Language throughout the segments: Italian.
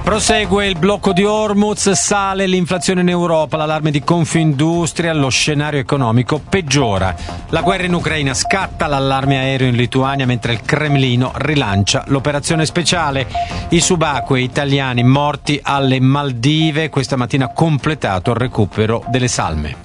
Prosegue il blocco di Hormuz, sale l'inflazione in Europa, l'allarme di Confindustria, lo scenario economico peggiora. La guerra in Ucraina, scatta l'allarme aereo in Lituania mentre il Cremlino rilancia l'operazione speciale. I subacquei italiani morti alle Maldive, questa mattina ha completato il recupero delle salme.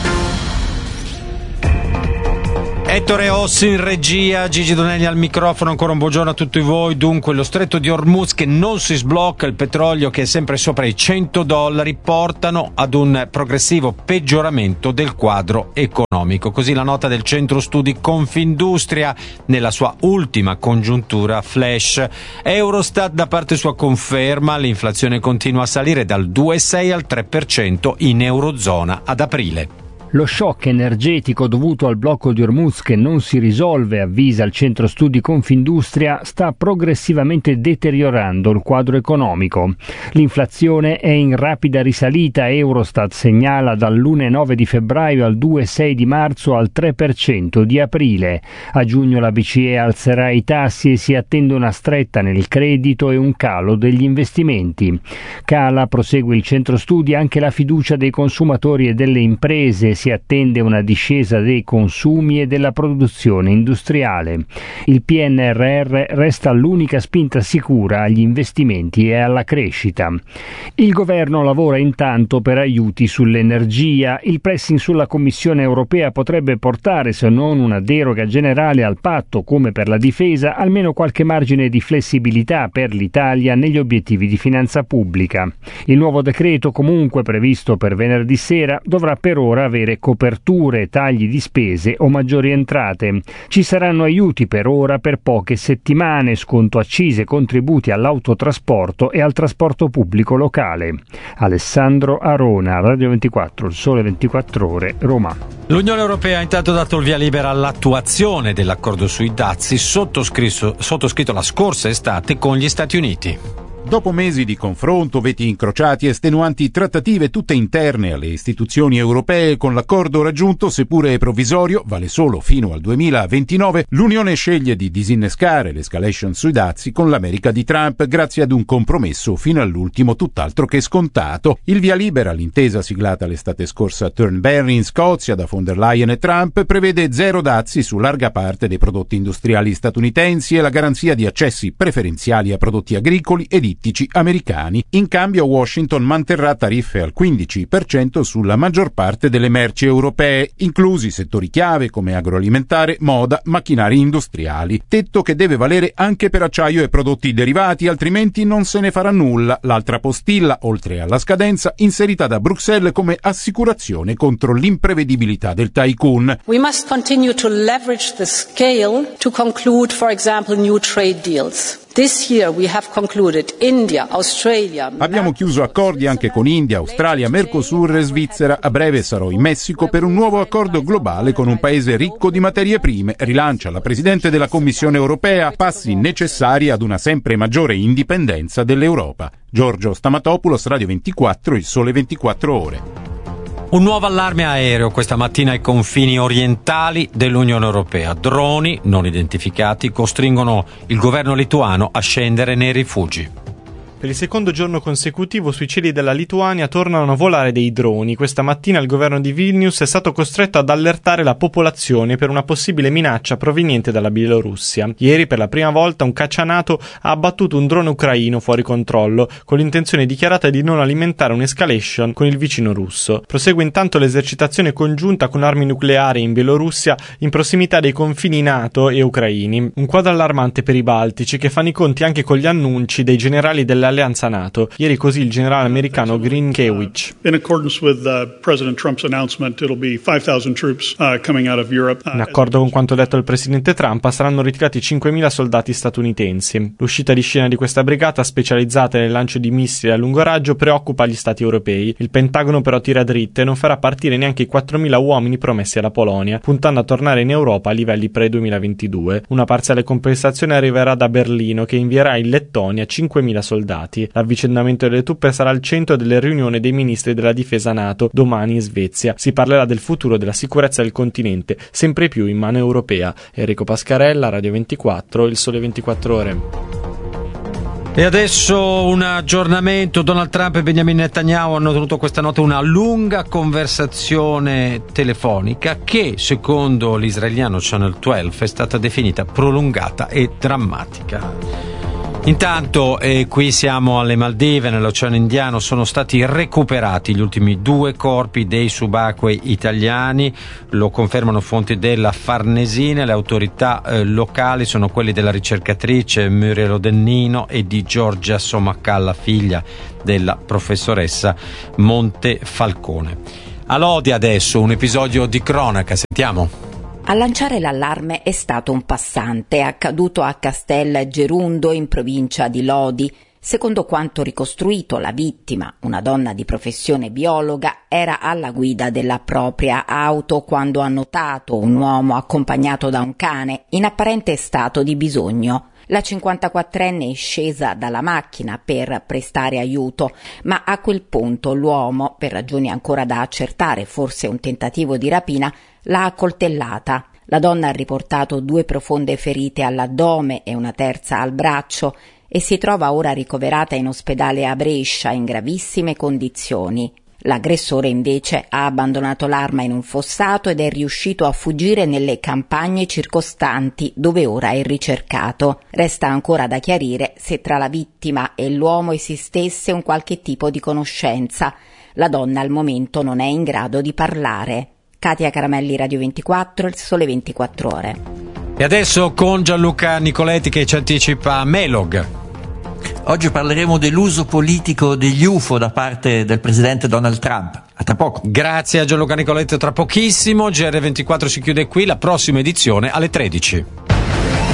Ettore Ossi in regia, Gigi Donelli al microfono, ancora un buongiorno a tutti voi. Dunque lo stretto di Hormuz che non si sblocca, il petrolio che è sempre sopra i $100 portano ad un progressivo peggioramento del quadro economico. Così la nota del centro studi Confindustria nella sua ultima congiuntura flash. Eurostat da parte sua conferma l'inflazione continua a salire dal 2,6 al 3% in Eurozona ad aprile. Lo shock energetico dovuto al blocco di Hormuz che non si risolve, avvisa il centro studi Confindustria, sta progressivamente deteriorando il quadro economico. L'inflazione è in rapida risalita, Eurostat segnala dall'1,9 di febbraio al 2,6 di marzo al 3% di aprile. A giugno la BCE alzerà i tassi e si attende una stretta nel credito e un calo degli investimenti. Cala, prosegue il centro studi, anche la fiducia dei consumatori e delle imprese. Si attende una discesa dei consumi e della produzione industriale. Il PNRR resta l'unica spinta sicura agli investimenti e alla crescita. Il governo lavora intanto per aiuti sull'energia. Il pressing sulla Commissione europea potrebbe portare, se non una deroga generale al patto come per la difesa, almeno qualche margine di flessibilità per l'Italia negli obiettivi di finanza pubblica. Il nuovo decreto, comunque previsto per venerdì sera, dovrà per ora avere coperture, tagli di spese o maggiori entrate. Ci saranno aiuti per ora per poche settimane, sconto accise, contributi all'autotrasporto e al trasporto pubblico locale. Alessandro Arona, Radio 24, Il Sole 24 Ore, Roma. L'Unione Europea ha intanto dato il via libera all'attuazione dell'accordo sui dazi sottoscritto la scorsa estate con gli Stati Uniti. Dopo mesi di confronto, veti incrociati e estenuanti trattative tutte interne alle istituzioni europee, con l'accordo raggiunto, seppure provvisorio, vale solo fino al 2029, l'Unione sceglie di disinnescare l'escalation sui dazi con l'America di Trump grazie ad un compromesso fino all'ultimo tutt'altro che scontato. Il via libera all'intesa siglata l'estate scorsa a Turnberry in Scozia da von der Leyen e Trump prevede zero dazi su larga parte dei prodotti industriali statunitensi e la garanzia di accessi preferenziali a prodotti agricoli ed americani. In cambio Washington manterrà tariffe al 15% sulla maggior parte delle merci europee, inclusi settori chiave come agroalimentare, moda, macchinari industriali. Tetto che deve valere anche per acciaio e prodotti derivati, altrimenti non se ne farà nulla. L'altra postilla, oltre alla scadenza, inserita da Bruxelles come assicurazione contro l'imprevedibilità del tycoon. We must continue to leverage the scale to conclude, for example, new trade deals. This year we have concluded India, Australia. Abbiamo chiuso accordi anche con India, Australia, Mercosur e Svizzera. A breve sarò in Messico per un nuovo accordo globale con un paese ricco di materie prime. Rilancia la Presidente della Commissione europea, passi necessari ad una sempre maggiore indipendenza dell'Europa. Giorgio Stamatopoulos, Radio 24, Il Sole 24 Ore. Un nuovo allarme aereo questa mattina ai confini orientali dell'Unione Europea. Droni non identificati costringono il governo lituano a scendere nei rifugi. Per il secondo giorno consecutivo sui cieli della Lituania tornano a volare dei droni. Questa mattina il governo di Vilnius è stato costretto ad allertare la popolazione per una possibile minaccia proveniente dalla Bielorussia. Ieri per la prima volta un caccia NATO ha abbattuto un drone ucraino fuori controllo, con l'intenzione dichiarata di non alimentare un'escalation con il vicino russo. Prosegue intanto l'esercitazione congiunta con armi nucleari in Bielorussia in prossimità dei confini NATO e ucraini. Un quadro allarmante per i baltici che fanno i conti anche con gli annunci dei generali dell'Alleanza NATO. Ieri così il generale americano Grinkiewicz. In accordance with President Trump's announcement, it'll be 5,000 troops coming out of Europe. In accordo con quanto detto dal presidente Trump, saranno ritirati 5.000 soldati statunitensi. L'uscita di scena di questa brigata, specializzata nel lancio di missili a lungo raggio, preoccupa gli stati europei. Il Pentagono però tira dritte e non farà partire neanche i 4.000 uomini promessi alla Polonia, puntando a tornare in Europa a livelli pre-2022. Una parziale compensazione arriverà da Berlino, che invierà in Lettonia 5.000 soldati. L'avvicendamento delle truppe sarà al centro delle riunioni dei ministri della difesa NATO domani in Svezia. Si parlerà del futuro della sicurezza del continente, sempre più in mano europea. Enrico Pascarella, Radio 24, Il Sole 24 Ore. E adesso un aggiornamento. Donald Trump e Benjamin Netanyahu hanno tenuto questa notte una lunga conversazione telefonica che, secondo l'israeliano Channel 12, è stata definita prolungata e drammatica. Intanto, qui siamo alle Maldive, nell'Oceano Indiano, sono stati recuperati gli ultimi 2 corpi dei subacquei italiani, lo confermano fonti della Farnesina. Le autorità locali sono quelli della ricercatrice Muriel Odennino e di Giorgia Somacalla, figlia della professoressa Montefalcone. A Lodi adesso un episodio di cronaca, sentiamo. A lanciare l'allarme è stato un passante, accaduto a Castel Gerundo in provincia di Lodi. Secondo quanto ricostruito, la vittima, una donna di professione biologa, era alla guida della propria auto quando ha notato un uomo accompagnato da un cane in apparente stato di bisogno. La 54enne è scesa dalla macchina per prestare aiuto, ma a quel punto l'uomo, per ragioni ancora da accertare, forse un tentativo di rapina, l'ha accoltellata. La donna ha riportato 2 profonde ferite all'addome e una terza al braccio e si trova ora ricoverata in ospedale a Brescia in gravissime condizioni. L'aggressore invece ha abbandonato l'arma in un fossato ed è riuscito a fuggire nelle campagne circostanti, dove ora è ricercato. Resta ancora da chiarire se tra la vittima e l'uomo esistesse un qualche tipo di conoscenza. La donna al momento non è in grado di parlare. Katia Caramelli, Radio 24, Il Sole 24 Ore. E adesso con Gianluca Nicoletti che ci anticipa Melog. Oggi parleremo dell'uso politico degli UFO da parte del presidente Donald Trump. A tra poco. Grazie a Gianluca Nicoletti, tra pochissimo. GR24 si chiude qui, la prossima edizione alle 13.